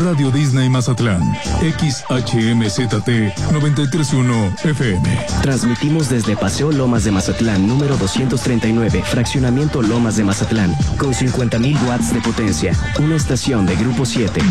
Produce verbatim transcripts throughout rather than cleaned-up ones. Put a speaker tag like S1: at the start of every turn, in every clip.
S1: Radio Disney Mazatlán, X H M Z T noventa y tres punto uno F M.
S2: Transmitimos desde Paseo Lomas de Mazatlán, número doscientos treinta y nueve, Fraccionamiento Lomas de Mazatlán, con cincuenta mil watts de potencia, una estación de Grupo siete.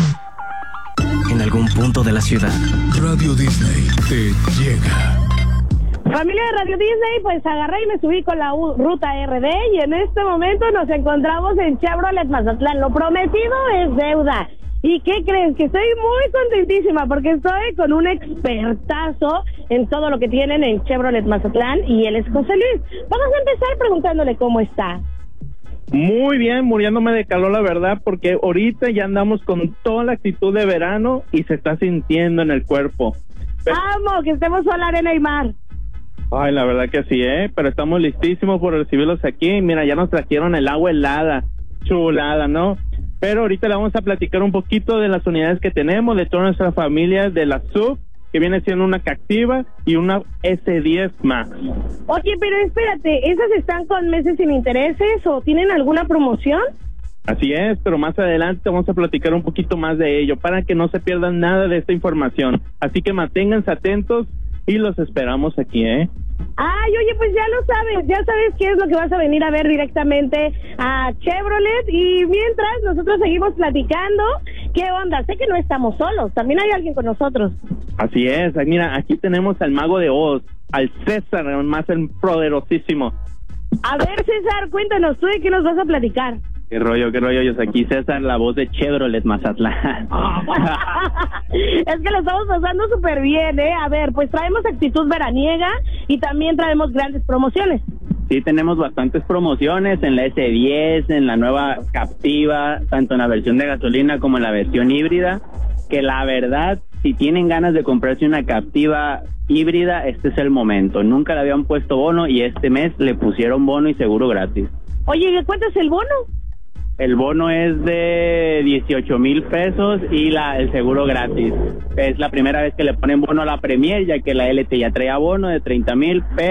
S2: En algún punto de la ciudad,
S1: Radio Disney te llega.
S3: Familia de Radio Disney, pues agarré y me subí con la U ruta R D y en este momento nos encontramos en Chevrolet Mazatlán. Lo prometido es deuda. ¿Y qué crees? Que estoy muy contentísima porque estoy con un expertazo en todo lo que tienen en Chevrolet Mazatlán y él es José Luis. Vamos a empezar preguntándole cómo está.
S4: Muy bien, muriéndome de calor, la verdad, porque ahorita ya andamos con toda la actitud de verano y se está sintiendo en el cuerpo. Pero...
S3: ¡Vamos! Que estemos sol, arena y mar.
S4: Ay, la verdad que sí, ¿eh? Pero estamos listísimos por recibirlos aquí. Mira, ya nos trajeron el agua helada, chulada, ¿no? Pero ahorita le vamos a platicar un poquito de las unidades que tenemos, de toda nuestra familia, de la S U V, que viene siendo una Captiva y una S diez Max.
S3: Oye, pero espérate, ¿esas están con meses sin intereses o tienen alguna promoción?
S4: Así es, pero más adelante vamos a platicar un poquito más de ello, para que no se pierdan nada de esta información. Así que manténganse atentos y los esperamos aquí, ¿eh?
S3: Ay, oye, pues ya lo sabes, ya sabes qué es lo que vas a venir a ver directamente a Chevrolet y mientras nosotros seguimos platicando, ¿qué onda? Sé que no estamos solos, también hay alguien con nosotros.
S4: Así es, mira, aquí tenemos al mago de Oz, al César, más el poderosísimo.
S3: A ver, César, cuéntanos, ¿tú de qué nos vas a platicar?
S4: Qué rollo, qué rollo, yo soy aquí César, la voz de Chevrolet Mazatlán.
S3: Es que lo estamos pasando súper bien, ¿eh? A ver, pues traemos actitud veraniega y también traemos grandes promociones.
S5: Sí, tenemos bastantes promociones en la S diez, en la nueva Captiva, tanto en la versión de gasolina como en la versión híbrida, que la verdad, si tienen ganas de comprarse una Captiva híbrida, este es el momento. Nunca le habían puesto bono y este mes le pusieron bono y seguro gratis.
S3: Oye, ¿de cuánto es el bono?
S5: El bono es de dieciocho mil pesos y la el seguro gratis. Es la primera vez que le ponen bono a la Premier, ya que la L T ya traía bono de treinta mil pesos.